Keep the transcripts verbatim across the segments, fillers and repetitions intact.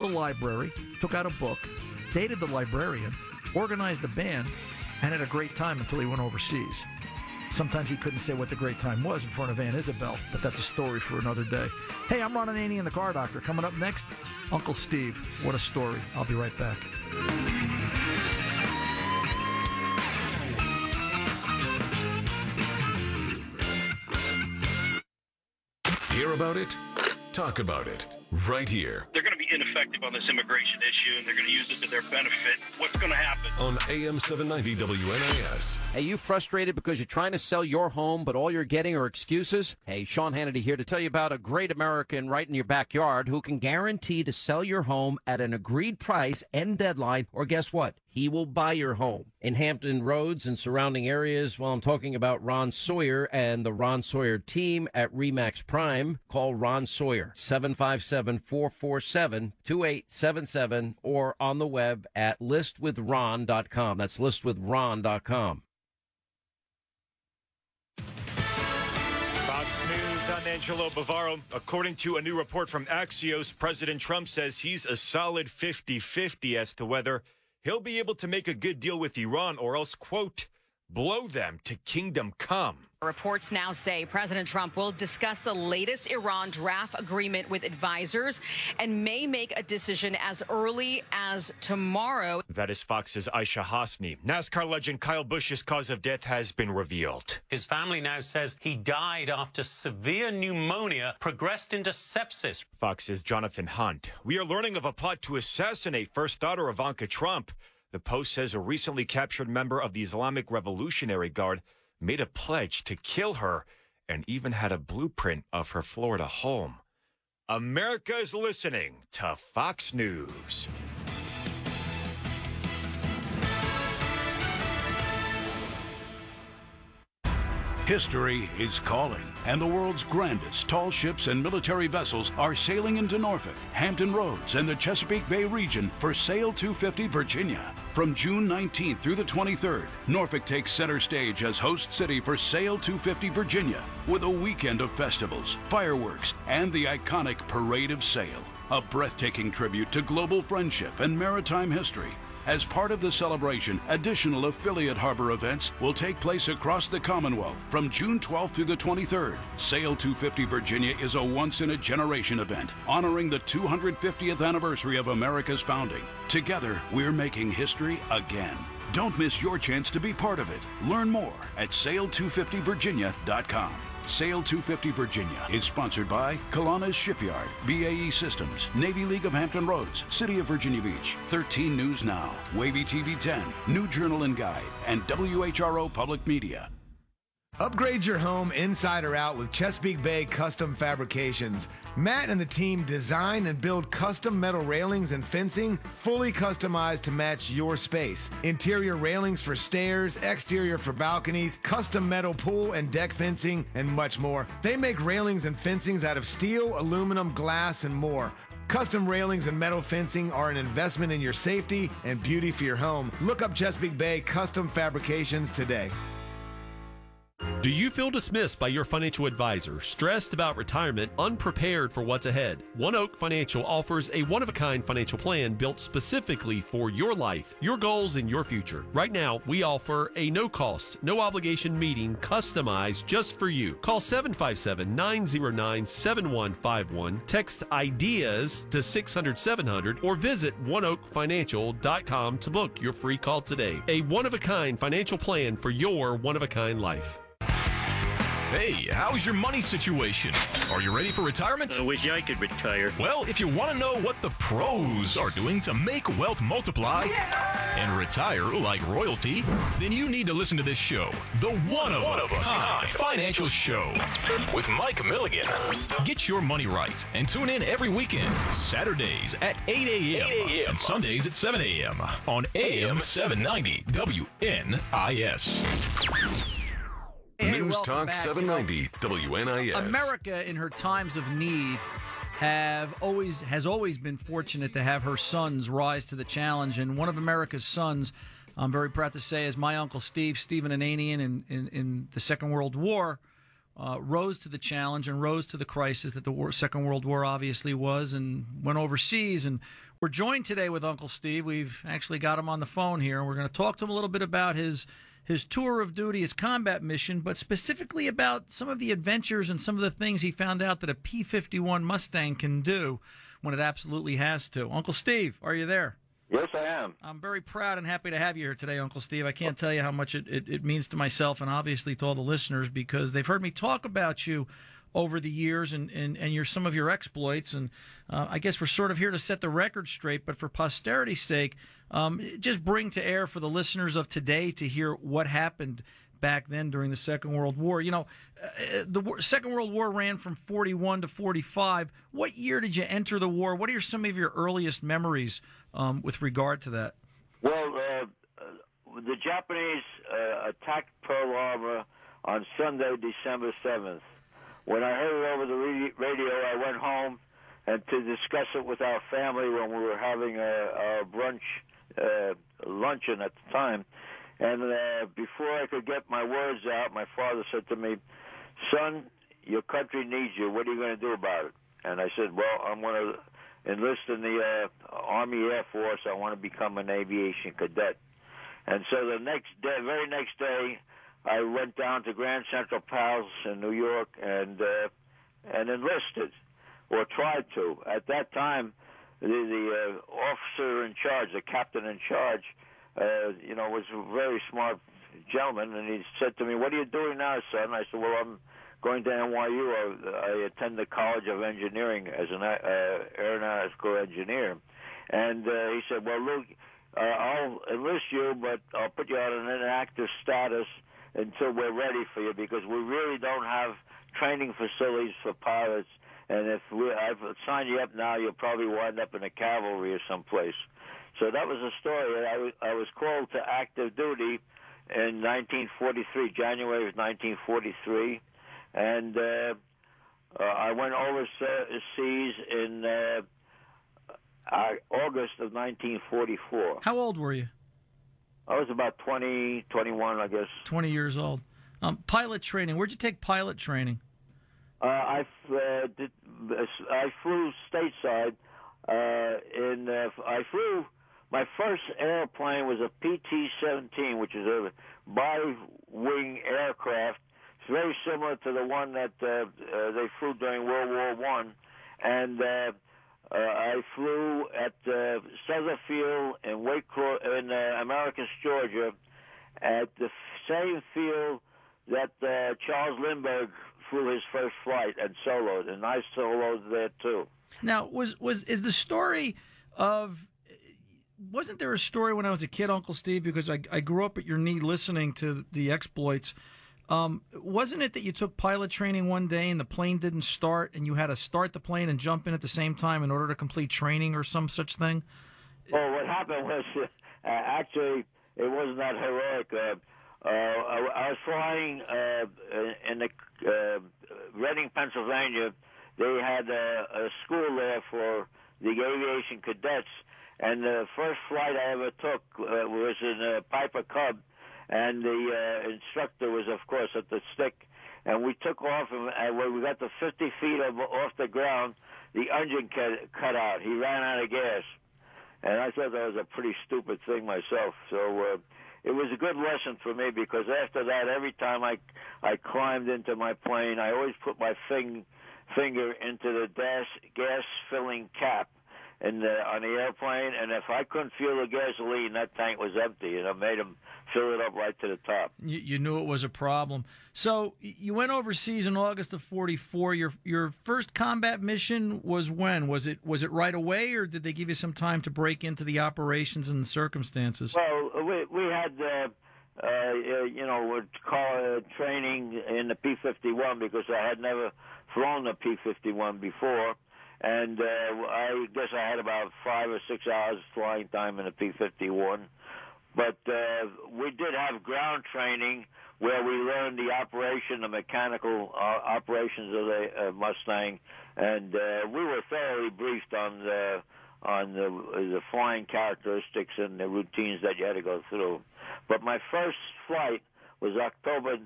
library, took out a book, dated the librarian, organized the band, and had a great time until he went overseas. Sometimes he couldn't say what the great time was in front of Aunt Isabel, but that's a story for another day. Hey, I'm Ron Ananian, the Car Doctor. Coming up next, Uncle Steve. What a story. I'll be right back. Hear about it? Talk about it. Right here. They're going to be ineffective on this immigration issue, and they're going to use it to their benefit. What's going to happen? On A M seven ninety W N I S. Are you frustrated because you're trying to sell your home, but all you're getting are excuses? Hey, Sean Hannity here to tell you about a great American right in your backyard who can guarantee to sell your home at an agreed price and deadline, or guess what? He will buy your home. In Hampton Roads and surrounding areas, well, I'm talking about Ron Sawyer and the Ron Sawyer team at RE/MAX Prime. Call Ron Sawyer, seven five seven, four four seven, two eight seven seven, or on the web at list with ron dot com. That's list with ron dot com. Fox News, I'm Angelo Bavaro. According to a new report from Axios, President Trump says he's a solid fifty-fifty as to whether he'll be able to make a good deal with Iran or else, quote, blow them to kingdom come. Reports now say President Trump will discuss the latest Iran draft agreement with advisors and may make a decision as early as tomorrow. That is Fox's Aisha Hasni. NASCAR legend Kyle Busch's cause of death has been revealed. His family now says he died after severe pneumonia progressed into sepsis. Fox's Jonathan Hunt. We are learning of a plot to assassinate first daughter Ivanka Trump. The Post says a recently captured member of the Islamic Revolutionary Guard made a pledge to kill her and even had a blueprint of her Florida home. America is listening to Fox News. History is calling, and the world's grandest tall ships and military vessels are sailing into Norfolk, Hampton Roads, and the Chesapeake Bay region for Sail two fifty Virginia. From June nineteenth through the twenty-third, Norfolk takes center stage as host city for Sail two fifty Virginia, with a weekend of festivals, fireworks, and the iconic Parade of Sail, a breathtaking tribute to global friendship and maritime history. As part of the celebration, additional affiliate harbor events will take place across the Commonwealth from June twelfth through the twenty-third. Sail two fifty Virginia is a once-in-a-generation event honoring the two hundred fiftieth anniversary of America's founding. Together, we're making history again. Don't miss your chance to be part of it. Learn more at sail two fifty virginia dot com. Sail two fifty Virginia is sponsored by Kalanas Shipyard, B A E Systems, Navy League of Hampton Roads, City of Virginia Beach, thirteen News Now, Wavy T V ten, New Journal and Guide, and W H R O Public Media. Upgrade your home inside or out with Chesapeake Bay Custom Fabrications. Matt and the team design and build custom metal railings and fencing fully customized to match your space. Interior railings for stairs, exterior for balconies, custom metal pool and deck fencing, and much more. They make railings and fencings out of steel, aluminum, glass, and more. Custom railings and metal fencing are an investment in your safety and beauty for your home. Look up Chesapeake Bay Custom Fabrications today. Do you feel dismissed by your financial advisor, stressed about retirement, unprepared for what's ahead? One Oak Financial offers a one-of-a-kind financial plan built specifically for your life, your goals, and your future. Right now, we offer a no-cost, no-obligation meeting customized just for you. Call seven five seven, nine zero nine, seven one five one, text IDEAS to six hundred, seven hundred, or visit one oak financial dot com to book your free call today. A one-of-a-kind financial plan for your one-of-a-kind life. Hey, how's your money situation? Are you ready for retirement? I wish I could retire. Well, if you want to know what the pros are doing to make wealth multiply and retire like royalty, then you need to listen to this show, The One of a Kind Financial Show with Mike Milligan. Get your money right and tune in every weekend, Saturdays at eight a.m. and Sundays at seven a.m. on A M seven ninety W N I S. Hey, News Talk back. seven ninety W N I S. America, in her times of need, have always has always been fortunate to have her sons rise to the challenge. And one of America's sons, I'm very proud to say, is my Uncle Steve, Stephen Ananian, in, in, in the Second World War, uh, rose to the challenge and rose to the crisis that the war, Second World War obviously was, and went overseas and We're joined today with Uncle Steve. We've actually got him on the phone here, and we're going to talk to him a little bit about his his tour of duty, his combat mission, but specifically about some of the adventures and some of the things he found out that a P fifty-one Mustang can do when it absolutely has to. Uncle Steve, are you there? Yes, I am. I'm very proud and happy to have you here today, Uncle Steve. I can't tell you how much it, it, it means to myself and obviously to all the listeners, because they've heard me talk about you over the years and, and, and your some of your exploits. And uh, I guess we're sort of here to set the record straight, but for posterity's sake, um, just bring to air for the listeners of today to hear what happened back then during the Second World War. You know, uh, the war, Second World War ran from forty-one to forty-five. What year did you enter the war? What are some of your earliest memories um, with regard to that? Well, uh, uh, the Japanese uh, attacked Pearl Harbor on Sunday, December seventh. When I heard it over the radio, I went home and to discuss it with our family when we were having a, a brunch uh, luncheon at the time. And uh, before I could get my words out, my father said to me, "Son, your country needs you. What are you going to do about it?" And I said, "Well, I'm going to enlist in the uh, Army Air Force. I want to become an aviation cadet." And so the next day, very next day, I went down to Grand Central Palace in New York and uh, and enlisted, or tried to. At that time, the, the uh, officer in charge, the captain in charge, uh, you know, was a very smart gentleman, and he said to me, "What are you doing now, son?" I said, "Well, I'm going to N Y U. I, I attend the College of Engineering as an uh, aeronautical engineer." And uh, he said, "Well, look, uh, I'll enlist you, but I'll put you on an inactive status until we're ready for you, because we really don't have training facilities for pilots, and if we, I've signed you up now, you'll probably wind up in the cavalry or someplace." So that was the story. I was, I was called to active duty in nineteen forty-three, January of nineteen forty-three, and uh, uh, I went overseas in uh, uh, August of nineteen forty-four. How old were you? I was about twenty, twenty-one, I guess. twenty years old. Um, pilot training. Where'd you take pilot training? Uh, I, uh, did, I flew stateside. Uh, in uh, I flew, my first airplane was a P T seventeen, which is a bi-wing aircraft. It's very similar to the one that uh, uh, they flew during World War One. And uh, Uh, I flew at uh, Sutherfield in Wake in uh, Americus, Georgia, at the f- same field that uh, Charles Lindbergh flew his first flight and soloed, and I soloed there too. Now, was was is the story of? Wasn't there a story when I was a kid, Uncle Steve? Because I I grew up at your knee listening to the exploits. Um, wasn't it that you took pilot training one day and the plane didn't start and you had to start the plane and jump in at the same time in order to complete training or some such thing? Well, what happened was uh, actually it wasn't that heroic. Uh, uh, I, I was flying uh, in the uh, Reading, Pennsylvania. They had a, a school there for the aviation cadets, and the first flight I ever took uh, was in a Piper Cub. And the uh, instructor was, of course, at the stick. And we took off, and, and when we got to fifty feet of, off the ground, the engine cut, cut out. He ran out of gas. And I thought that was a pretty stupid thing myself. So uh, it was a good lesson for me, because after that, every time I, I climbed into my plane, I always put my fing, finger into the gas, gas-filling cap in the, on the airplane. And if I couldn't feel the gasoline, that tank was empty, and I made them fill it up right to the top. You, you knew it was a problem. So you went overseas in August of forty-four. Your your first combat mission was when? Was it was it right away, or did they give you some time to break into the operations and the circumstances? Well, we we had uh, uh, you know what call uh, training in the P fifty-one, because I had never flown the P fifty-one before, and uh, I guess I had about five or six hours flying time in the P fifty-one. But uh, we did have ground training where we learned the operation, the mechanical uh, operations of the uh, Mustang, and uh, we were thoroughly briefed on the on the, the flying characteristics and the routines that you had to go through. But my first flight was October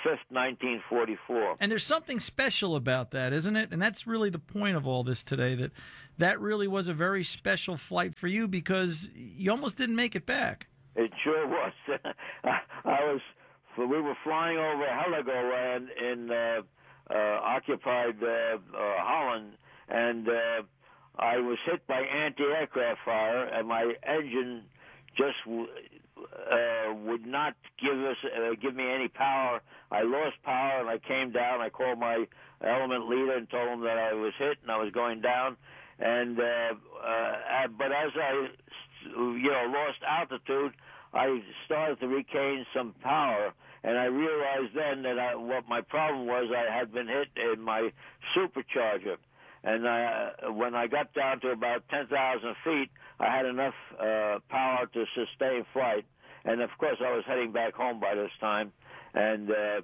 fifth, nineteen forty-four. And there's something special about that, isn't it? And that's really the point of all this today, that that really was a very special flight for you because you almost didn't make it back. It sure was. I was. We were flying over Heligoland in uh, uh, occupied uh, uh, Holland, and uh, I was hit by anti-aircraft fire, and my engine just uh, would not give us uh, give me any power. I lost power, and I came down. I called my element leader and told him that I was hit and I was going down. And uh, uh, but as I, you know, lost altitude, I started to regain some power, and I realized then that I, what my problem was, I had been hit in my supercharger. And uh, when I got down to about ten thousand feet, I had enough uh, power to sustain flight. And, of course, I was heading back home by this time. And uh,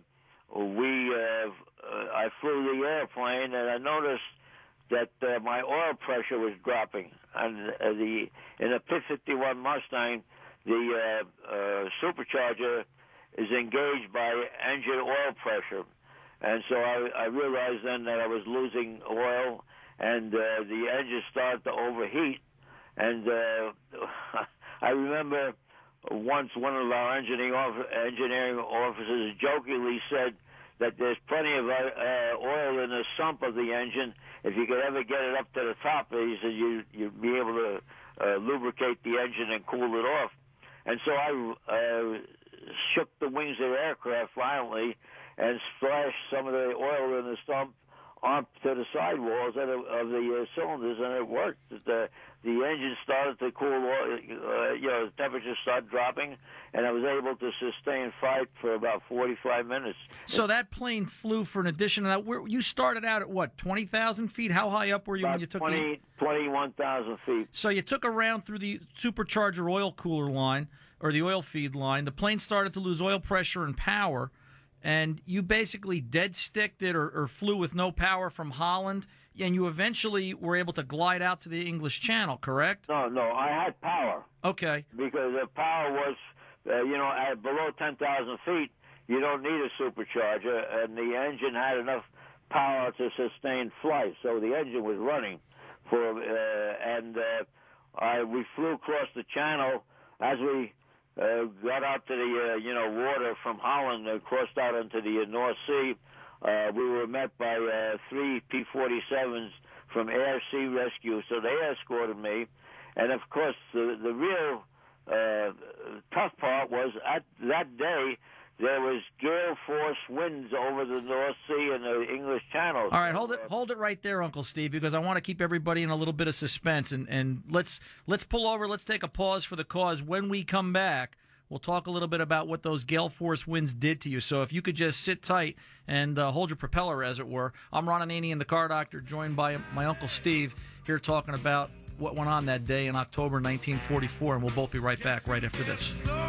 we, uh, I flew the airplane, and I noticed that uh, my oil pressure was dropping. And uh, the in a P fifty-one Mustang, the uh, uh, supercharger is engaged by engine oil pressure. And so I, I realized then that I was losing oil, and uh, the engine started to overheat. And uh, I remember once one of our engineering, engineering officers jokingly said that there's plenty of uh, oil in the sump of the engine. If you could ever get it up to the top, he said you, you'd be able to uh, lubricate the engine and cool it off. And so I uh, shook the wings of the aircraft violently and splashed some of the oil in the sump onto the sidewalls of the, of the uh, cylinders, and it worked. The, the engine started to cool, uh, you know, the temperature started dropping, and I was able to sustain flight for about forty-five minutes. So that plane flew for an additional. Where you started out at what, twenty thousand feet? How high up were you about when you took twenty, the... twenty-one thousand feet. So you took a round through the supercharger oil cooler line, or the oil feed line. The plane started to lose oil pressure and power, and you basically dead-sticked it or, or flew with no power from Holland, and you eventually were able to glide out to the English Channel, correct? No, no, I had power. Okay. Because the power was, uh, you know, at below ten thousand feet, you don't need a supercharger, and the engine had enough power to sustain flight, so the engine was running. For uh, and uh, I, we flew across the channel as we uh, got out to the, uh, you know, water from Holland and crossed out into the uh, North Sea. Uh, we were met by uh, three P forty-sevens from Air Sea Rescue, so they escorted me. And, of course, the, the real uh, tough part was at that day there was gale force winds over the North Sea and the English Channel. All right, hold it, hold it right there, Uncle Steve, because I want to keep everybody in a little bit of suspense. And, and let's let's pull over. Let's take a pause for the cause. When we come back, we'll talk a little bit about what those gale force winds did to you. So if you could just sit tight and uh, hold your propeller, as it were. I'm Ron Ananian, the Car Doctor, joined by my Uncle Steve, here talking about what went on that day in October nineteen forty-four, and we'll both be right back right after this.